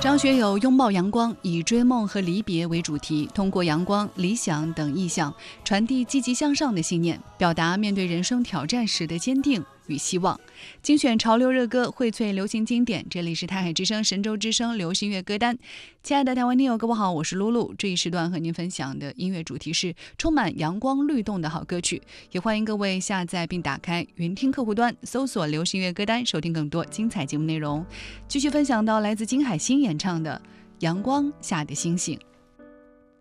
张学友拥抱阳光，以追梦和离别为主题，通过阳光、理想等意象，传递积极向上的信念，表达面对人生挑战时的坚定与希望。精选潮流热歌，荟萃流行经典，这里是台海之声、神州之声流行乐歌单。亲爱的台湾听友，各位好，我是露露。这一时段和您分享的音乐主题是充满阳光律动的好歌曲，也欢迎各位下载并打开云听客户端，搜索流行乐歌单，收听更多精彩节目内容。继续分享到来自金海心演唱的《阳光下的星星》。